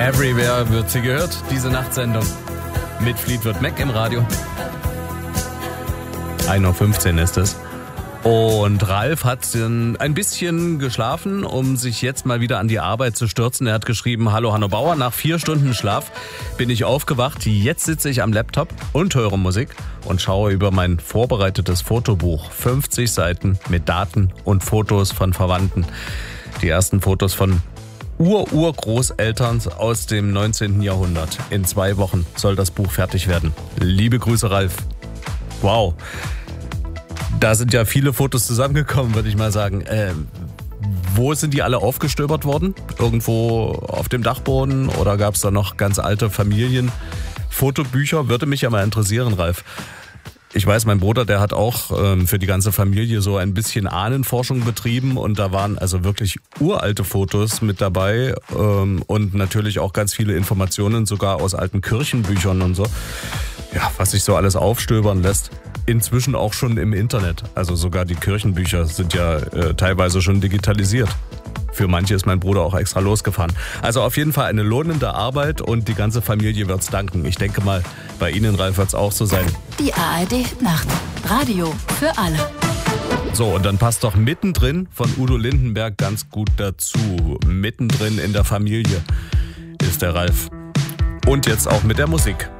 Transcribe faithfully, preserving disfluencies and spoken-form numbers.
Everywhere wird sie gehört, diese Nachtsendung mit Fleetwood Mac im Radio. ein Uhr fünfzehn ist es. Und Ralf hat ein bisschen geschlafen, um sich jetzt mal wieder an die Arbeit zu stürzen. Er hat geschrieben, hallo Hanno Bauer, nach vier Stunden Schlaf bin ich aufgewacht. Jetzt sitze ich am Laptop und höre Musik und schaue über mein vorbereitetes Fotobuch. fünfzig Seiten mit Daten und Fotos von Verwandten. Die ersten Fotos von Ur-Urgroßeltern aus dem neunzehnten Jahrhundert. In zwei Wochen soll das Buch fertig werden. Liebe Grüße, Ralf. Wow. Da sind ja viele Fotos zusammengekommen, würde ich mal sagen. Äh, wo sind die alle aufgestöbert worden? Irgendwo auf dem Dachboden oder gab es da noch ganz alte Familienfotobücher? Würde mich ja mal interessieren, Ralf. Ich weiß, mein Bruder, der hat auch ähm, für die ganze Familie so ein bisschen Ahnenforschung betrieben und da waren also wirklich uralte Fotos mit dabei ähm, und natürlich auch ganz viele Informationen sogar aus alten Kirchenbüchern und so. Ja, was sich so alles aufstöbern lässt. Inzwischen auch schon im Internet. Also sogar die Kirchenbücher sind ja äh, teilweise schon digitalisiert. Für manche ist mein Bruder auch extra losgefahren. Also auf jeden Fall eine lohnende Arbeit und die ganze Familie wird's danken. Ich denke mal, bei Ihnen, Ralf, wird's auch so sein. Die A R D-Nacht. Radio für alle. So, und dann passt doch mittendrin von Udo Lindenberg ganz gut dazu. Mittendrin in der Familie ist der Ralf. Und jetzt auch mit der Musik.